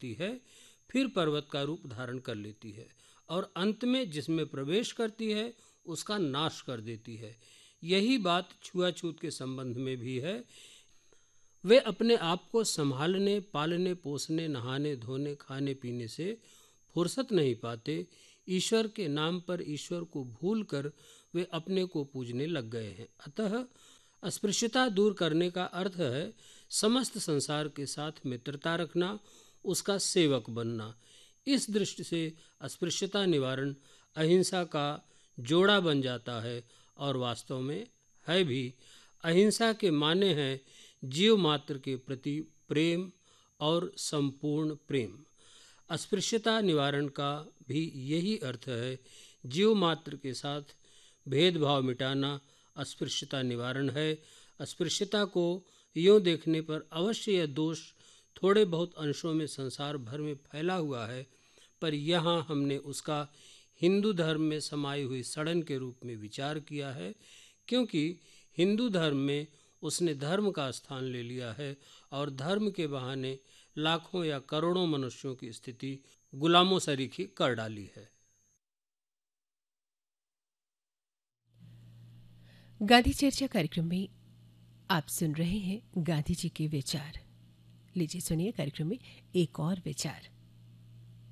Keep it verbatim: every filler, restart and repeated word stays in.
करती है, फिर पर्वत का रूप धारण कर लेती है और अंत में जिसमें प्रवेश करती है उसका नाश कर देती है। यही बात छुआछूत के संबंध में भी है। वे अपने आप को संभालने, पालने, पोसने, नहाने, धोने, खाने पीने से फुर्सत नहीं पाते। ईश्वर के नाम पर ईश्वर को भूलकर वे अपने को पूजने लग गए हैं। अतः अस्पृश्यता दूर करने का अर्थ है समस्त संसार के साथ मित्रता रखना, उसका सेवक बनना। इस दृष्टि से अस्पृश्यता निवारण अहिंसा का जोड़ा बन जाता है और वास्तव में है भी। अहिंसा के माने हैं जीव मात्र के प्रति प्रेम और संपूर्ण प्रेम। अस्पृश्यता निवारण का भी यही अर्थ है। जीव मात्र के साथ भेदभाव मिटाना अस्पृश्यता निवारण है। अस्पृश्यता को यूँ देखने पर अवश्य यह दोष थोड़े बहुत अंशों में संसार भर में फैला हुआ है, पर यहाँ हमने उसका हिंदू धर्म में समाई हुई सड़न के रूप में विचार किया है, क्योंकि हिंदू धर्म में उसने धर्म का स्थान ले लिया है और धर्म के बहाने लाखों या करोड़ों मनुष्यों की स्थिति गुलामों सरीखी कर डाली है। गांधी चर्चा कार्यक्रम में आप सुन रहे हैं गांधी जी के विचार। लीजिए सुनिए कार्यक्रम में एक और विचार।